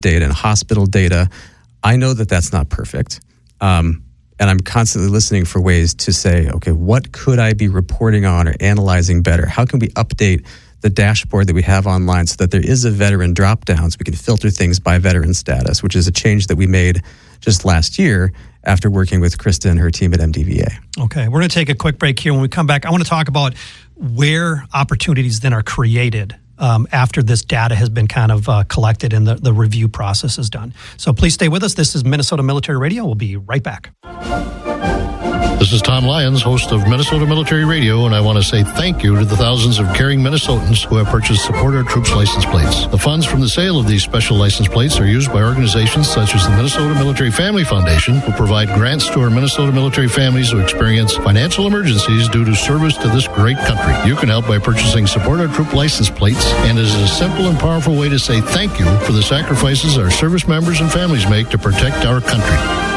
data and hospital data. I know that that's not perfect. And I'm constantly listening for ways to say, okay, what could I be reporting on or analyzing better? How can we update the dashboard that we have online so that there is a veteran drop down so we can filter things by veteran status, which is a change that we made just last year after working with Krista and her team at MDVA. Okay, we're going to take a quick break here. When we come back, I want to talk about where opportunities then are created after this data has been kind of collected and the review process is done. So please stay with us. This is Minnesota Military Radio. We'll be right back. This is Tom Lyons, host of Minnesota Military Radio, and I want to say thank you to the thousands of caring Minnesotans who have purchased Support Our Troops license plates. The funds from the sale of these special license plates are used by organizations such as the Minnesota Military Family Foundation, who provide grants to our Minnesota military families who experience financial emergencies due to service to this great country. You can help by purchasing Support Our Troop license plates, and it is a simple and powerful way to say thank you for the sacrifices our service members and families make to protect our country.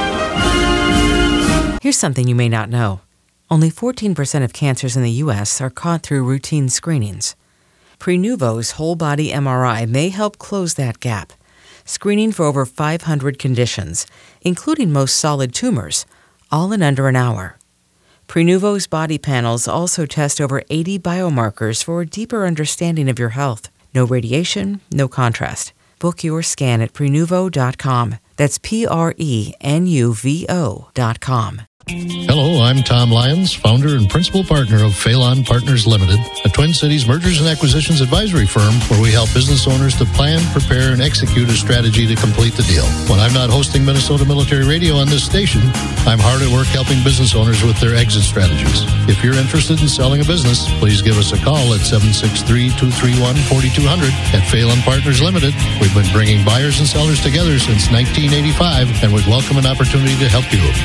Here's something you may not know. Only 14% of cancers in the U.S. are caught through routine screenings. Prenuvo's whole-body MRI may help close that gap, screening for over 500 conditions, including most solid tumors, all in under an hour. Prenuvo's body panels also test over 80 biomarkers for a deeper understanding of your health. No radiation, no contrast. Book your scan at Prenuvo.com. That's Prenuvo.com. Hello, I'm Tom Lyons, founder and principal partner of Phelan Partners Limited, a Twin Cities mergers and acquisitions advisory firm where we help business owners to plan, prepare, and execute a strategy to complete the deal. When I'm not hosting Minnesota Military Radio on this station, I'm hard at work helping business owners with their exit strategies. If you're interested in selling a business, please give us a call at 763-231-4200 at Phelan Partners Limited. We've been bringing buyers and sellers together since 1985 and would welcome an opportunity to help you.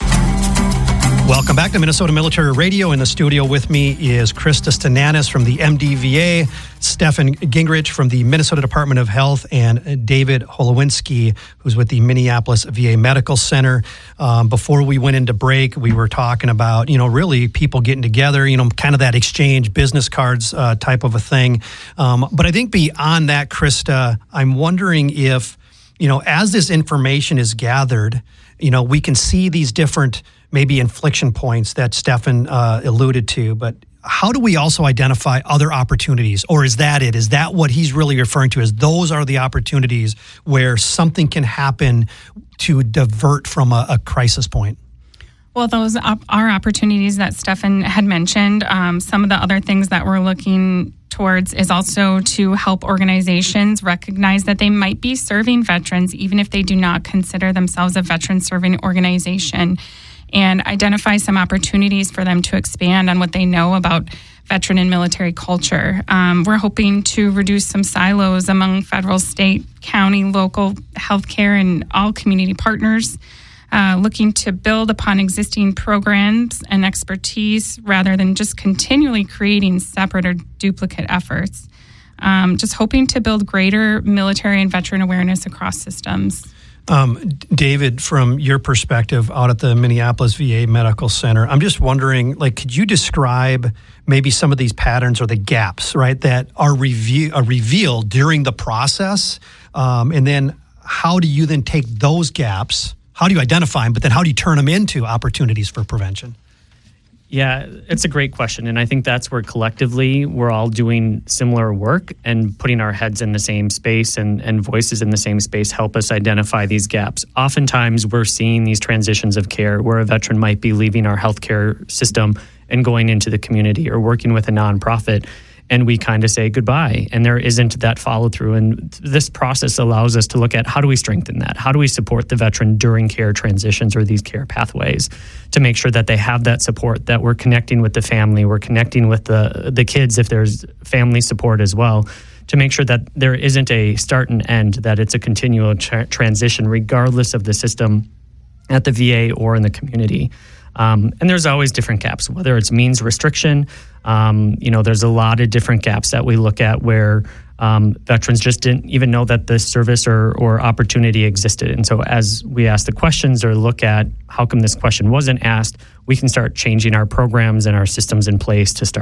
Welcome back to Minnesota Military Radio. In the studio with me is Krista Stananis from the MDVA, Stefan Gingrich from the Minnesota Department of Health, and David Holowinski, who's with the Minneapolis VA Medical Center. Before we went into break, we were talking about, really people getting together, kind of that exchange business cards type of a thing. But I think beyond that, Krista, I'm wondering if, as this information is gathered, we can see these different maybe inflection points that Stefan alluded to, but how do we also identify other opportunities? Or is that it? Is that what he's really referring to as those are the opportunities where something can happen to divert from a crisis point? Well, those are opportunities that Stefan had mentioned. Some of the other things that we're looking towards is also to help organizations recognize that they might be serving veterans, even if they do not consider themselves a veteran-serving organization, and identify some opportunities for them to expand on what they know about veteran and military culture. We're hoping to reduce some silos among federal, state, county, local healthcare, and all community partners, looking to build upon existing programs and expertise rather than just continually creating separate or duplicate efforts. Just hoping to build greater military and veteran awareness across systems. David, from your perspective out at the Minneapolis VA Medical Center, I'm just wondering, could you describe maybe some of these patterns or the gaps, right, that are revealed during the process? And then how do you then take those gaps? How do you identify them, but then how do you turn them into opportunities for prevention? Yeah, it's a great question. And I think that's where collectively we're all doing similar work and putting our heads in the same space and voices in the same space help us identify these gaps. Oftentimes we're seeing these transitions of care where a veteran might be leaving our healthcare system and going into the community or working with a nonprofit, and we kind of say goodbye, and there isn't that follow through. And this process allows us to look at how do we strengthen that? How do we support the veteran during care transitions or these care pathways to make sure that they have that support, that we're connecting with the family, we're connecting with the kids if there's family support as well, to make sure that there isn't a start and end, that it's a continual transition regardless of the system at the VA or in the community. And there's always different gaps, whether it's means restriction. There's a lot of different gaps that we look at where veterans just didn't even know that this service or opportunity existed. And so as we ask the questions or look at how come this question wasn't asked, we can start changing our programs and our systems in place to start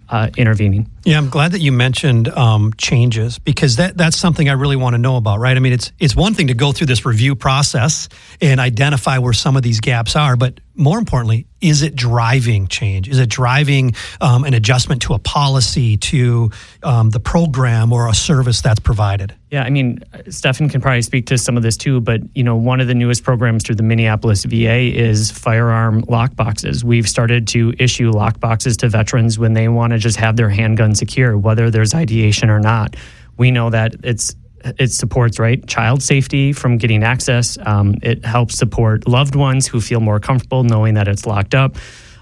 intervening. Yeah, I'm glad that you mentioned changes, because that's something I really want to know about, right? I mean, it's one thing to go through this review process and identify where some of these gaps are, but more importantly, is it driving change? Is it driving an adjustment to a policy, to the program or a service that's provided? Yeah, I mean, Stefan can probably speak to some of this too, but one of the newest programs through the Minneapolis VA is firearm lockboxes. We've started to issue lockboxes to veterans when they want to just have their handgun secure, whether there's ideation or not. We know that it supports child safety from getting access. It helps support loved ones who feel more comfortable knowing that it's locked up.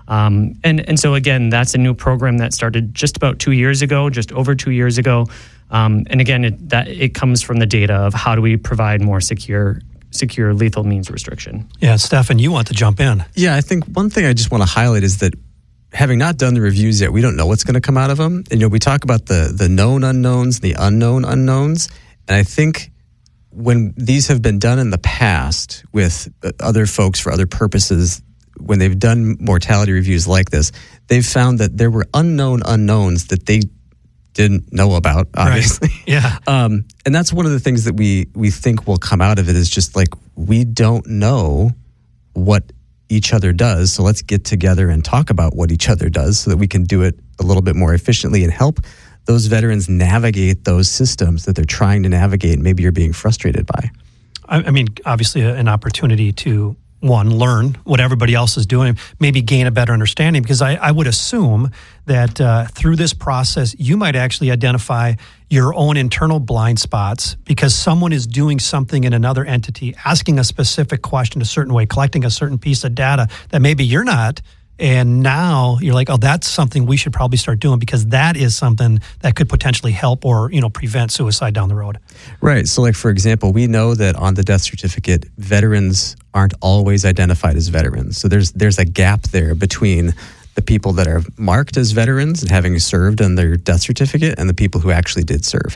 And so again, that's a new program that started just about 2 years ago, just over 2 years ago. And again, it comes from the data of how do we provide more secure lethal means restriction. Yeah, Stefan, you want to jump in. Yeah, I think one thing I just want to highlight is that having not done the reviews yet, we don't know what's going to come out of them. And, we talk about the known unknowns, the unknown unknowns. And I think when these have been done in the past with other folks for other purposes, when they've done mortality reviews like this, they've found that there were unknown unknowns that they didn't know about, obviously. Right. Yeah. And that's one of the things that we think will come out of it, is just like, we don't know what each other does. So let's get together and talk about what each other does so that we can do it a little bit more efficiently and help those veterans navigate those systems that they're trying to navigate and maybe you're being frustrated by. I mean, obviously an opportunity to, one, learn what everybody else is doing, maybe gain a better understanding, because I would assume that through this process, you might actually identify your own internal blind spots because someone is doing something in another entity, asking a specific question a certain way, collecting a certain piece of data that maybe you're not. And now you're like, oh, that's something we should probably start doing, because that is something that could potentially help or, prevent suicide down the road. Right. So, like, for example, we know that on the death certificate, veterans aren't always identified as veterans. So there's a gap there between the people that are marked as veterans and having served on their death certificate and the people who actually did serve.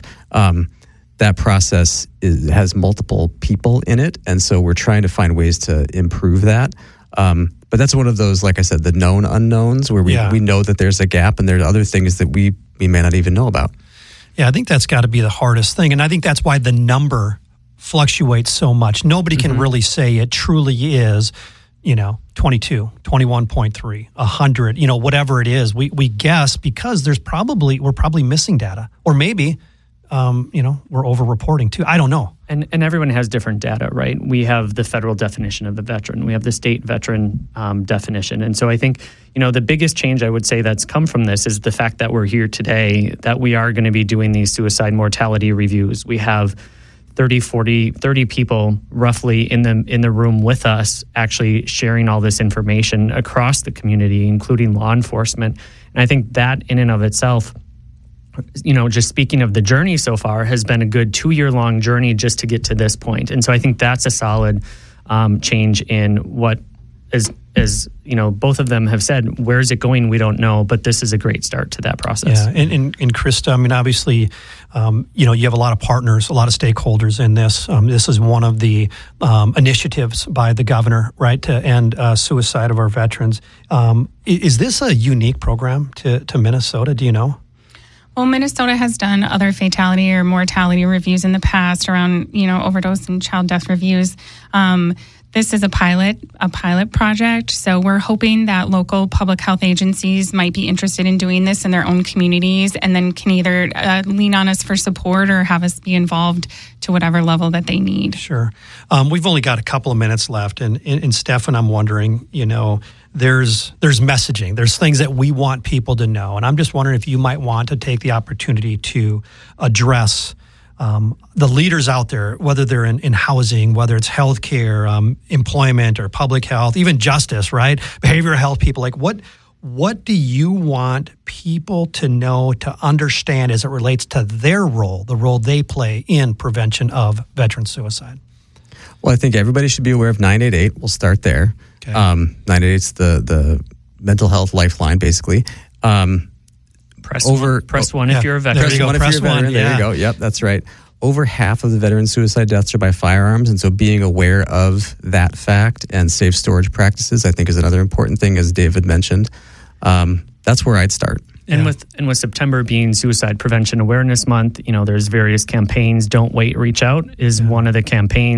That process has multiple people in it. And so we're trying to find ways to improve that. But that's one of those, like I said, the known unknowns where we know that there's a gap and there are other things that we may not even know about. Yeah, I think that's got to be the hardest thing. And I think that's why the number fluctuates so much. Nobody can really say it truly is, 22, 21.3, 100, whatever it is. We guess because we're probably missing data. Or maybe, we're over-reporting too. I don't know. And everyone has different data, right? We have the federal definition of a veteran. We have the state veteran definition. And so I think, the biggest change I would say that's come from this is the fact that we're here today, that we are going to be doing these suicide mortality reviews. We have 30 people roughly in the room with us actually sharing all this information across the community, including law enforcement. And I think that in and of itself, just speaking of the journey so far, has been a good 2-year-long journey just to get to this point. And so I think that's a solid change in what as both of them have said, where is it going? We don't know, but this is a great start to that process. Yeah, and Krista, I mean, obviously, you have a lot of partners, a lot of stakeholders in this. This is one of the initiatives by the governor, right, to end suicide of our veterans. Is this a unique program to Minnesota? Do you know? Well, Minnesota has done other fatality or mortality reviews in the past around, overdose and child death reviews. This is a pilot project. So we're hoping that local public health agencies might be interested in doing this in their own communities and then can either lean on us for support or have us be involved to whatever level that they need. Sure. We've only got a couple of minutes left. And Stefan, I'm wondering, there's messaging. There's things that we want people to know. And I'm just wondering if you might want to take the opportunity to address the leaders out there, whether they're in housing, whether it's healthcare, employment, or public health, even justice, right? Behavioral health people, like what do you want people to know, to understand as it relates to their role, the role they play in prevention of veteran suicide? Well, I think everybody should be aware of 988. We'll start there. Okay. 988's the mental health lifeline, basically. Press one if you're a veteran. Press one if you're a veteran. There you go. Yep, that's right. Over half of the veteran suicide deaths are by firearms, and so being aware of that fact and safe storage practices, I think, is another important thing, as David mentioned. That's where I'd start. And with September being Suicide Prevention Awareness Month, there's various campaigns. Don't Wait, Reach Out is one of the campaigns.